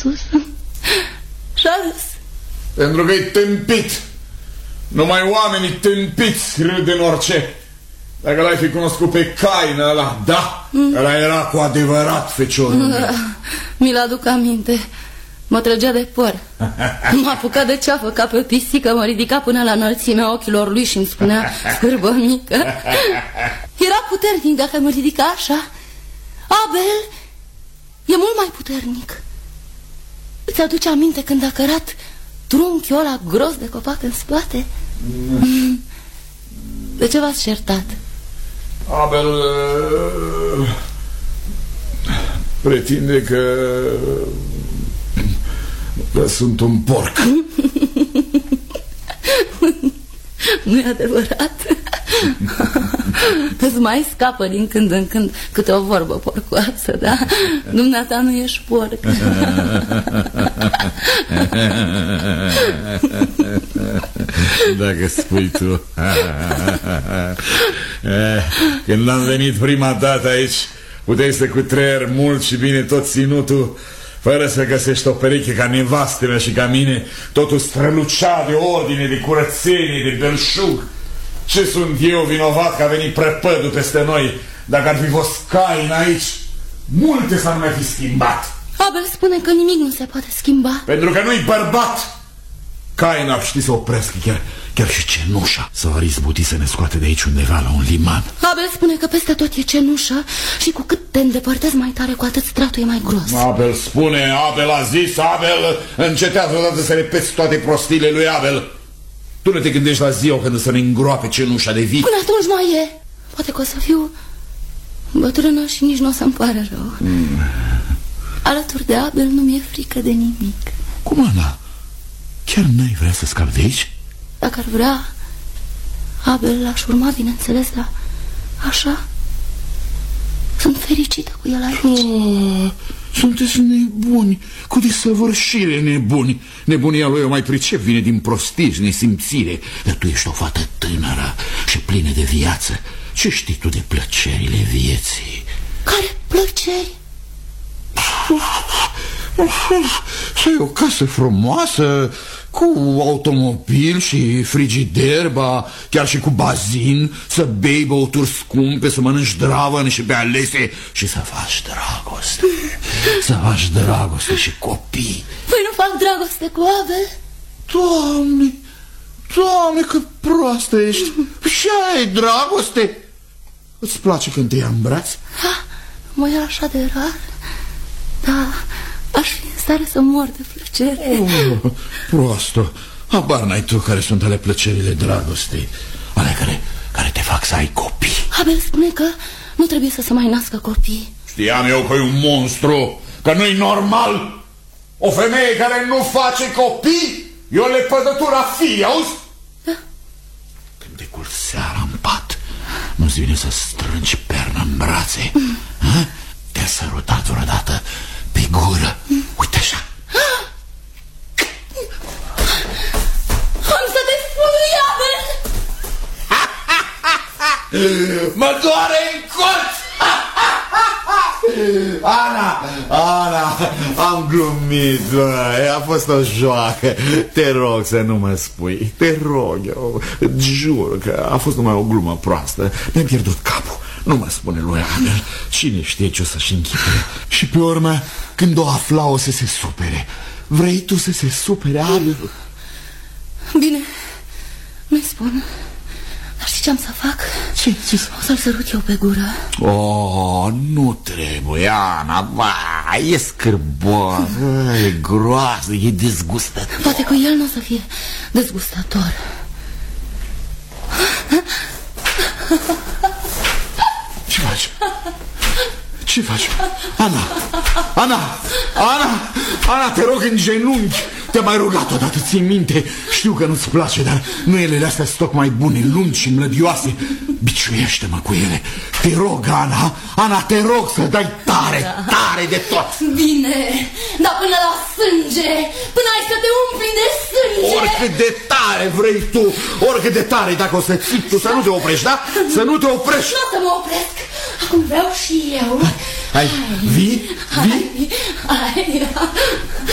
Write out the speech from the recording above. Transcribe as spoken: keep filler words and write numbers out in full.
sus și a râs. Pentru că e tâmpit. Numai oamenii tâmpiți râd în orice. Dacă l-ai fi cunoscut pe Cain ăla, da, mm. ăla era cu adevărat feciorul meu. Mi-l aduc aminte. Mă trăgea de păr. M-a apucat de ceafă ca pe pisică. Mă ridica până la înălțimea ochilor lui și îmi spunea: scârbă mică. Era puternic dacă mă ridica așa. Abel e mult mai puternic. Îți aduce aminte când a cărat trunchiul ăla gros de copac în spate? Mm. De ce v-ați certat? Abel uh, pretinde că, că sunt un porc. Nu e adevărat? Îți mai scapă din când în când câte o vorbă porcoasă, da? Dumneata nu ești porc. Dacă spui tu. Când am venit prima dată aici, puteai să cutreier mult și bine tot ținutul, fără să găsești o pereche ca nevastă mea și ca mine. Totul strălucea de ordine, de curățenie, de belșug. Ce sunt eu vinovat că a venit prăpădul peste noi? Dacă ar fi fost Cain aici, multe s-ar mai fi schimbat. Abel spune că nimic nu se poate schimba. Pentru că nu-i bărbat. Cain ar ști să oprească chiar, chiar și cenușa. S-a izbutit să ne scoate de aici undeva la un liman. Abel spune că peste tot e cenușă și cu cât te îndepărtezi mai tare, cu atât stratul e mai gros. Abel spune, Abel a zis, Abel, încetează odată să repeți toate prostiile lui Abel. Tu nu te gândești la ziua când să ne îngroape cenușa de vii? Până atunci mai e. Poate că o să fiu bătrână și nici nu o să-mi pare rău. mm. Alături de Abel nu mi-e frică de nimic. Cum, Ana? Chiar n-ai vrea să scapi de aici? Dacă ar vrea, Abel l-aș urma, bineînțeles, dar așa sunt fericită cu el aici. Oh, sunteți nebuni, cu desăvârșire nebuni. Nebunia lui, eu mai pricep, vine din prostie și nesimțire. Dar tu ești o fată tânără și plină de viață. Ce știi tu de plăcerile vieții? Care plăceri? Să ai o casă frumoasă, cu automobil și frigider, ba chiar și cu bazin, să bei băuturi scumpe, să mănânci dravăn și pe alese și să faci dragoste. Să faci dragoste și copii. Păi nu fac dragoste cu Abel? Doamne, Doamne, cât proastă ești. Și aia e dragoste. Îți place când te ia în braț? Ha, mă e așa de rar. Da, aș fi în stare să mor de plăcere. Oh, proastă, habar n-ai tu care sunt ale plăcerile dragostei, ale care, care te fac să ai copii. Abel spune că nu trebuie să se mai nască copii. Știam eu că e un monstru, că nu-i normal. O femeie care nu face copii e o lepădătură a fiii, auzi? Da. Când te culci seara în pat, nu-ți vine să strângi perna în brațe? mm. Te-a sărutat vreodată pe gură? mm. Uite așa. Am să te spui, Abel. Mă doare în colț. Ana, Ana, am glumit, bă, a fost o joacă. Te rog să nu mă spui. Te rog, eu îți jur că a fost numai o glumă proastă. Mi-am pierdut capul. Nu mă spune lui Abel. Cine știe ce o să-și închipere. Și pe urmă, când o afla, o să se supere. Vrei tu să se supere, Abel? Bine, nu-i spun. Dar știi ce-am să fac? Ce? Ce? O să-l sărut eu pe gură. Oh, nu trebuie, Ana, ba, e scârbos, e groasă, e dezgustător. Poate că el nu o să fie dezgustător. Ce faci? Ce faci? Ana, Ana, Ana, Ana, te rog în genunchi. Te-am mai rugat odată, ții minte. Știu că nu-ți place, dar nuielele astea sunt tocmai bune, lungi și mlădioase. Biciuiește-mă cu ele. Te rog, Ana, Ana, te rog să dai tare, tare de tot. Bine, dar până la sânge, până ai să te umpli de sânge. Oricât de tare vrei tu, oricât de tare, dacă o să ții tu, să nu te oprești, da? Să nu te oprești. Nu o să mă opresc, acum vreau și eu. Hai, vii, vii. Hai, hai.